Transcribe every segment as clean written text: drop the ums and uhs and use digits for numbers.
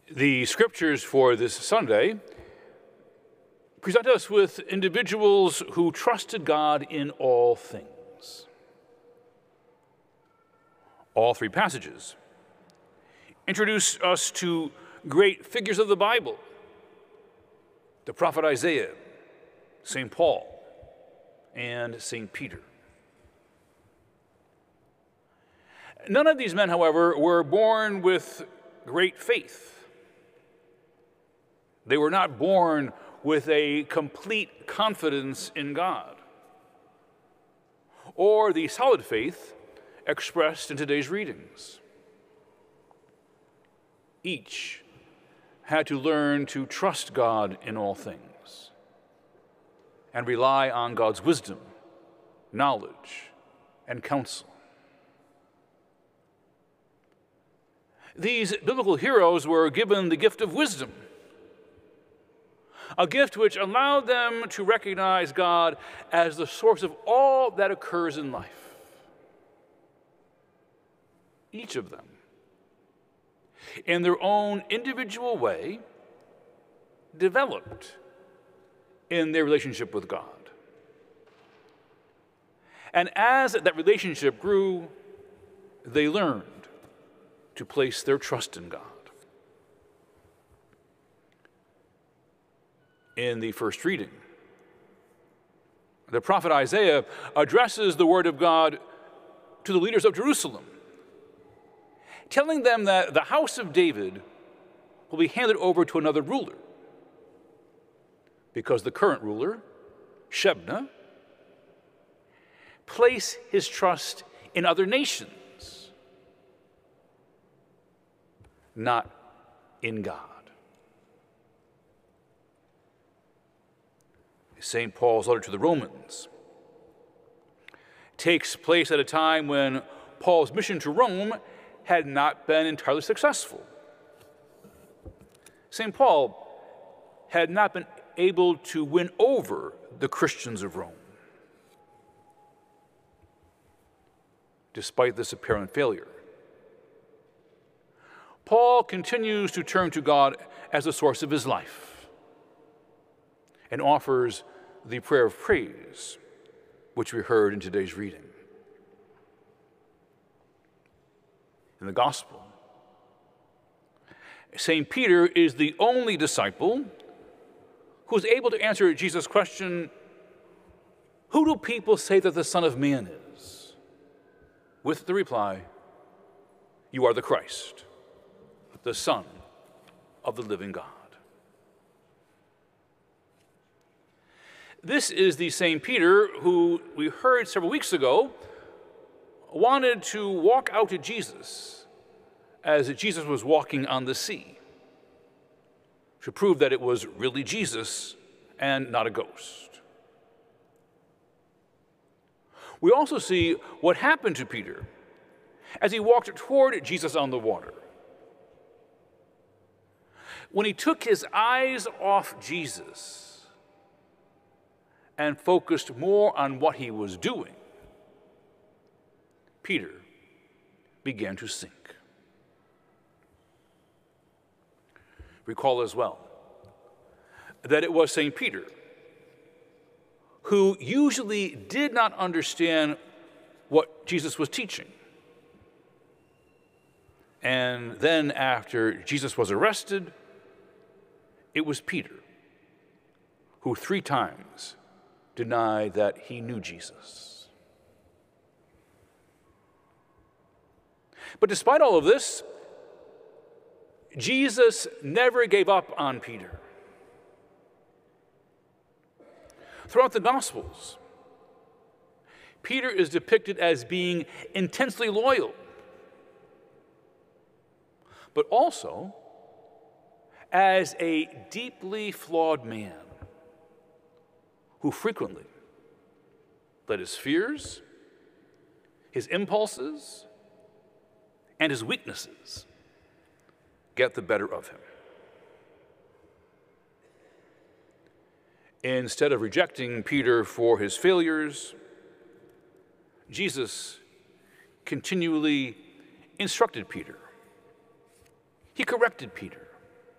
The scriptures for this Sunday present us with individuals who trusted God in all things. All three passages introduce us to great figures of the Bible: the prophet Isaiah, St. Paul, and St. Peter. None of these men, however, were born with great faith. They were not born with a complete confidence in God, or the solid faith expressed in today's readings. Each had to learn to trust God in all things and rely on God's wisdom, knowledge, and counsel. These biblical heroes were given the gift of wisdom, a gift which allowed them to recognize God as the source of all that occurs in life. Each of them, in their own individual way, developed in their relationship with God. And as that relationship grew, they learned to place their trust in God. In the first reading, the prophet Isaiah addresses the word of God to the leaders of Jerusalem, telling them that the house of David will be handed over to another ruler, because the current ruler, Shebna, placed his trust in other nations, not in God. St. Paul's letter to the Romans takes place at a time when Paul's mission to Rome had not been entirely successful. St. Paul had not been able to win over the Christians of Rome. Despite this apparent failure, Paul continues to turn to God as the source of his life and offers the prayer of praise, which we heard in today's reading. In the gospel, St. Peter is the only disciple who is able to answer Jesus' question, "Who do people say that the Son of Man is?" with the reply, "You are the Christ, the Son of the living God." This is the same Peter who we heard several weeks ago wanted to walk out to Jesus as Jesus was walking on the sea, to prove that it was really Jesus and not a ghost. We also see what happened to Peter as he walked toward Jesus on the water. When he took his eyes off Jesus and focused more on what he was doing, Peter began to sink. Recall as well that it was St. Peter who usually did not understand what Jesus was teaching. And then after Jesus was arrested, it was Peter who 3 times denied that he knew Jesus. But despite all of this, Jesus never gave up on Peter. Throughout the Gospels, Peter is depicted as being intensely loyal, but also as a deeply flawed man who frequently let his fears, his impulses, and his weaknesses get the better of him. Instead of rejecting Peter for his failures, Jesus continually instructed Peter. He corrected Peter.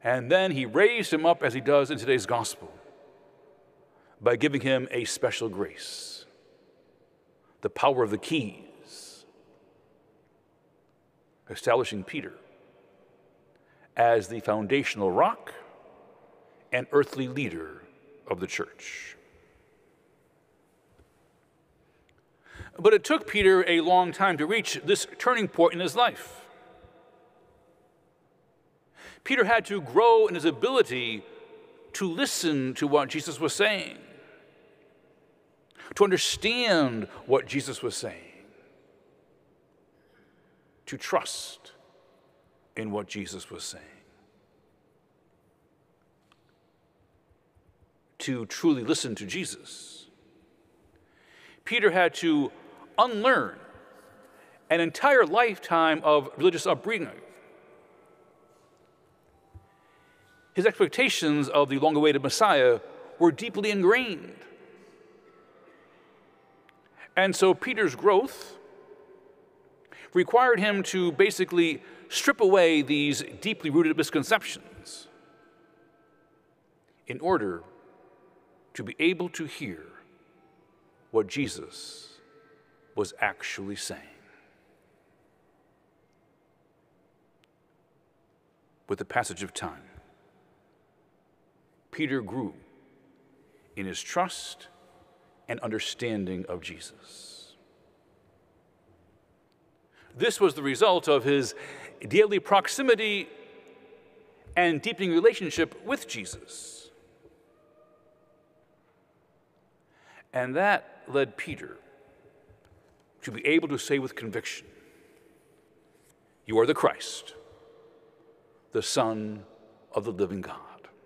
And then he raised him up, as he does in today's gospel, by giving him a special grace, the power of the keys, establishing Peter as the foundational rock and earthly leader of the church. But it took Peter a long time to reach this turning point in his life. Peter had to grow in his ability to listen to what Jesus was saying, to understand what Jesus was saying, to trust in what Jesus was saying, to truly listen to Jesus. Peter had to unlearn an entire lifetime of religious upbringing. His expectations of the long-awaited Messiah were deeply ingrained. And so Peter's growth required him to basically strip away these deeply rooted misconceptions in order to be able to hear what Jesus was actually saying. With the passage of time, Peter grew in his trust and understanding of Jesus. This was the result of his daily proximity and deepening relationship with Jesus. And that led Peter to be able to say with conviction, "You are the Christ, the Son of the living God."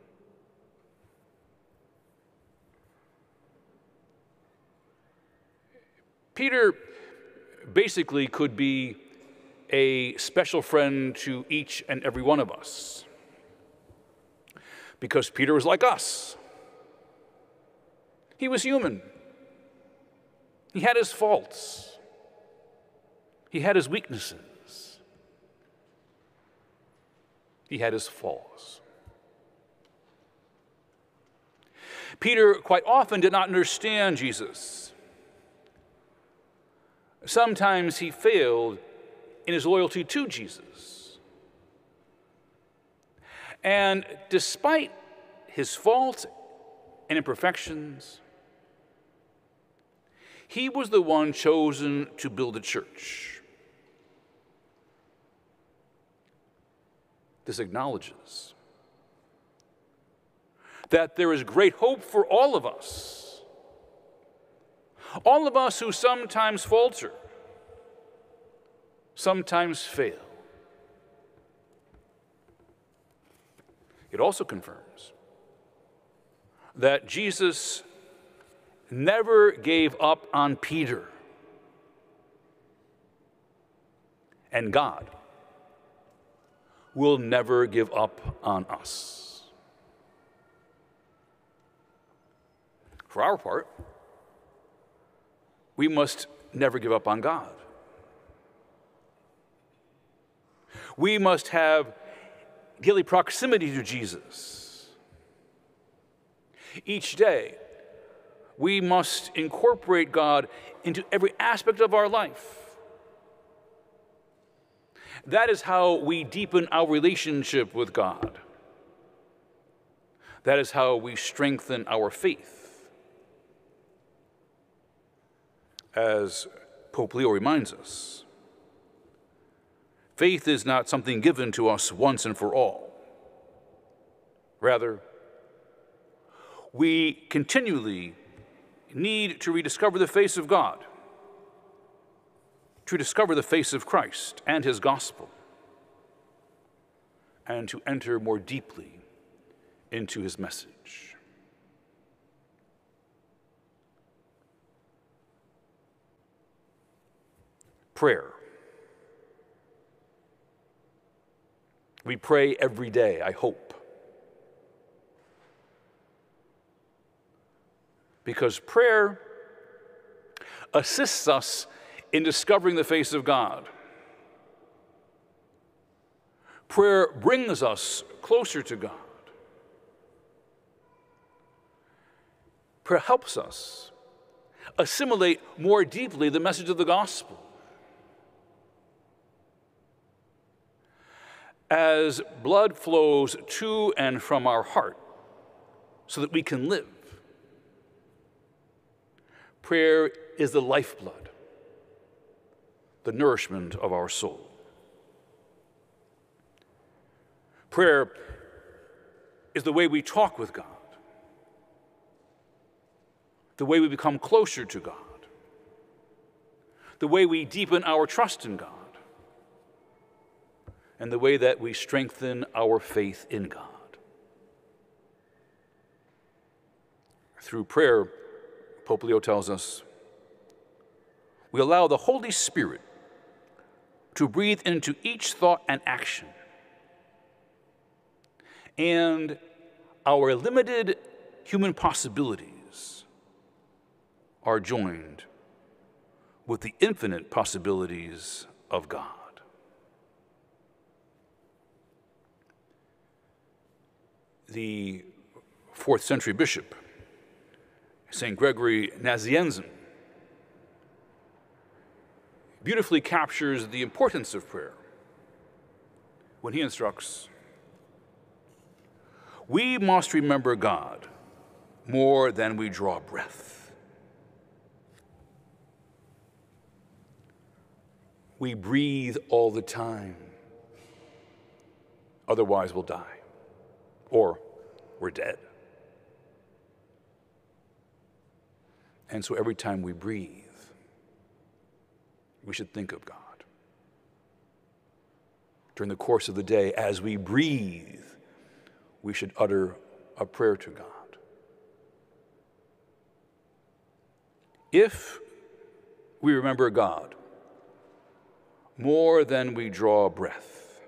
Peter basically could be a special friend to each and every one of us, because Peter was like us. He was human. He had his faults. He had his weaknesses. He had his flaws. Peter quite often did not understand Jesus. Sometimes he failed in his loyalty to Jesus. And despite his faults and imperfections, he was the one chosen to build a church. This acknowledges that there is great hope for all of us who sometimes falter, sometimes fail. It also confirms that Jesus never gave up on Peter, and God will never give up on us. For our part, we must never give up on God. We must have daily proximity to Jesus. Each day, we must incorporate God into every aspect of our life. That is how we deepen our relationship with God. That is how we strengthen our faith. As Pope Leo reminds us, faith is not something given to us once and for all. Rather, we continually need to rediscover the face of God, to discover the face of Christ and his gospel, and to enter more deeply into his message. Prayer. We pray every day, I hope. Because prayer assists us in discovering the face of God. Prayer brings us closer to God. Prayer helps us assimilate more deeply the message of the gospel. As blood flows to and from our heart so that we can live, prayer is the lifeblood, the nourishment of our soul. Prayer is the way we talk with God, the way we become closer to God, the way we deepen our trust in God, and the way that we strengthen our faith in God. Through prayer, Pope Leo tells us, we allow the Holy Spirit to breathe into each thought and action, and our limited human possibilities are joined with the infinite possibilities of God. The 4th century bishop, St. Gregory Nazianzen, beautifully captures the importance of prayer when he instructs, we must remember God more than we draw breath. We breathe all the time, otherwise we'll die, or we're dead. And so every time we breathe, we should think of God. During the course of the day, as we breathe, we should utter a prayer to God. If we remember God more than we draw breath,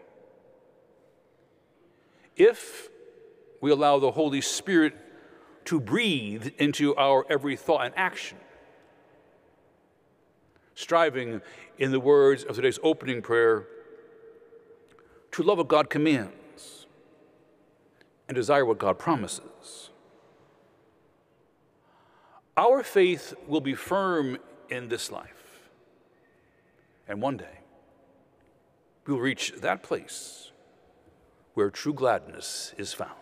if we allow the Holy Spirit to breathe into our every thought and action, striving, in the words of today's opening prayer, to love what God commands and desire what God promises, our faith will be firm in this life. And one day, we will reach that place where true gladness is found.